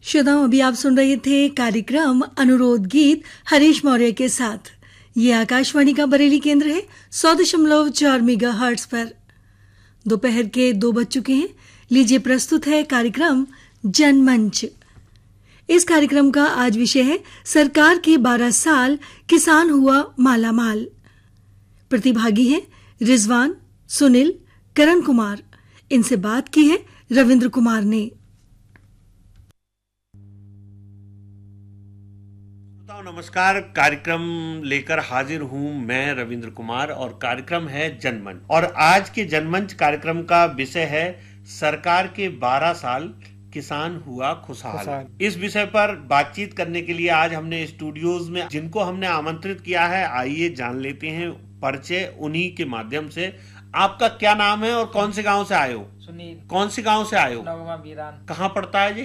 श्रोताओं, अभी आप सुन रहे थे कार्यक्रम अनुरोध गीत हरीश मौर्य के साथ। ये आकाशवाणी का बरेली केंद्र है 100.4 मेगाहर्ट्ज पर। दोपहर के 2 बज चुके हैं। लीजिए प्रस्तुत है कार्यक्रम जनमंच। इस कार्यक्रम का आज विषय है सरकार के 12 साल किसान हुआ मालामाल। प्रतिभागी हैं रिजवान, सुनील, करण कुमार। इनसे बात की है रविंद्र कुमार ने। नमस्कार, कार्यक्रम लेकर हाजिर हूं मैं रविंद्र कुमार और कार्यक्रम है जनमंच। और आज के जनमंच कार्यक्रम का विषय है सरकार के 12 साल किसान हुआ खुशहाल। इस विषय पर बातचीत करने के लिए आज हमने स्टूडियोज में जिनको हमने आमंत्रित किया है, आइए जान लेते हैं परिचय उन्हीं के माध्यम से। आपका क्या नाम है और कौन से गांव से आए हो? सुनील। कौन से गांव से आए हो? नवाबगंज। कहाँ पड़ता है जी?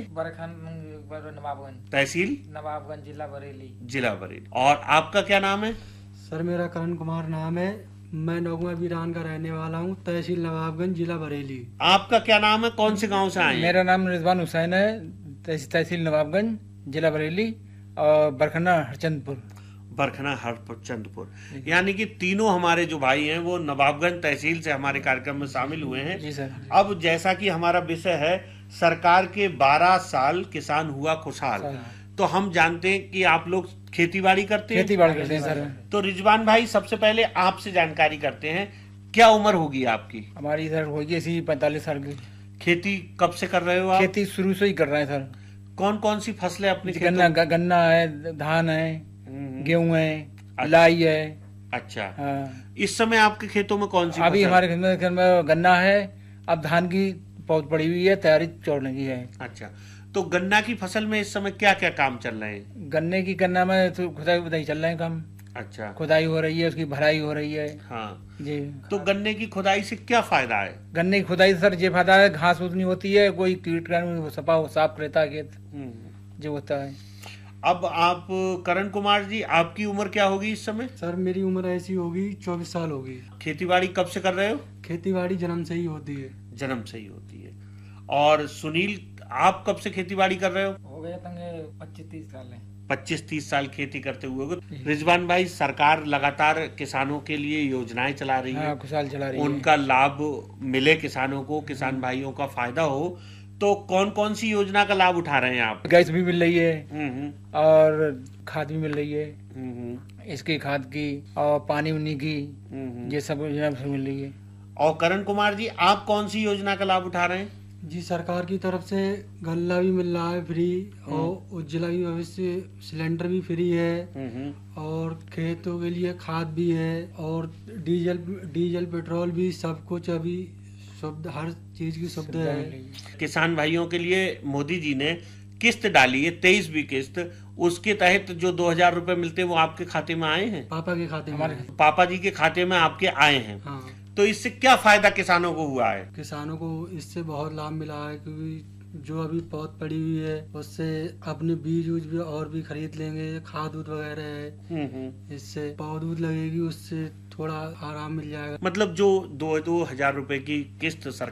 नवाबगंज, तहसील नवाबगंज, जिला बरेली। जिला बरेली। और आपका क्या नाम है? सर, मेरा करण कुमार नाम है। मैं नौगवा वीरान का रहने वाला हूँ, तहसील नवाबगंज, जिला बरेली। आपका क्या नाम है? कौन से गांव से आए हैं? मेरा नाम रिजवान हुसैन है, तहसील नवाबगंज, जिला बरेली और बरखना हरचंदपुर। बरखना हरचंदपुर। यानी कि तीनों हमारे जो भाई हैं वो नवाबगंज तहसील से हमारे कार्यक्रम में शामिल हुए हैं। जी सर। अब जैसा कि हमारा विषय है सरकार के 12 साल किसान हुआ खुशहाल, तो हम जानते हैं कि आप लोग खेती-बाड़ी करते हैं। खेती-बाड़ी करते हैं सर। तो रिजवान भाई, सबसे पहले आपसे जानकारी करते हैं, क्या उम्र होगी आपकी? हमारी सर होगी ऐसी 45 साल की। खेती कब से कर रहे हो आप? खेती शुरू से ही कर रहे हैं सर। कौन कौन सी फसलें अपने गन्ना है, धान है, गेहूं है, लाई है। अच्छा। हाँ। इस समय आपके खेतों में कौन सी? अभी हमारे घर में गन्ना है, अब धान की पौध पड़ी हुई है, तैयारी चौड़ने की है। अच्छा, तो गन्ना की फसल में इस समय क्या क्या काम चल रहे हैं? गन्ना में तो खुदाई चल रहे हैं काम। अच्छा। खुदाई हो रही है, उसकी भराई हो रही है। हाँ जी। तो गन्ने की खुदाई से क्या फायदा है? गन्ने की खुदाई से सर ये फायदा है, घास उतनी होती है, कोई कीटाणु साफ रहता है खेत, जो होता है। अब आप करण कुमार जी, आपकी उम्र क्या होगी इस समय? सर, मेरी उम्र ऐसी होगी 24 साल होगी। खेतीबाड़ी कब से कर रहे हो? खेतीबाड़ी जन्म से ही होती है। जन्म से ही होती है। और सुनील, आप कब से खेतीबाड़ी कर रहे हो? हो गया 25-30 साल है। 25-30 साल खेती करते हुए। रिजवान भाई, सरकार लगातार किसानों के लिए योजनाएं चला रही है। खुशहाल चला रही है। उनका लाभ मिले किसानों को, किसान भाइयों का फायदा हो, तो कौन कौन सी योजना का लाभ उठा रहे हैं आप? गैस भी मिल रही है और खाद भी मिल रही है, इसकी खाद की और पानी उन्नी की, ये सब योजना मिल रही है। और करण कुमार जी, आप कौन सी योजना का लाभ उठा रहे हैं? जी, सरकार की तरफ से गल्ला भी मिल रहा है फ्री, और उज्ज्वला भी भविष्य सिलेंडर भी फ्री है, और खेतों के लिए खाद भी है, और डीजल पेट्रोल भी, सब कुछ अभी सुविधा, हर चीज की सुविधा है। किसान भाइयों के लिए मोदी जी ने किस्त डाली है, 23वीं किस्त। उसके तहत जो 2000 रुपए मिलते हैं वो आपके खाते में आए हैं? पापा के खाते में। पापा जी के खाते में आपके आए हैं। हाँ। तो इससे क्या फायदा किसानों को हुआ है? किसानों को इससे बहुत लाभ मिला है, क्योंकि जो अभी पौध पड़ी हुई है उससे अपने बीज उज भी और भी खरीद लेंगे, खाद उद वगैरह है, इससे पौध उद लगेगी, उससे थोड़ा आराम मिल जाएगा। मतलब जो 2-2 हजार रुपए की किस्त सरकार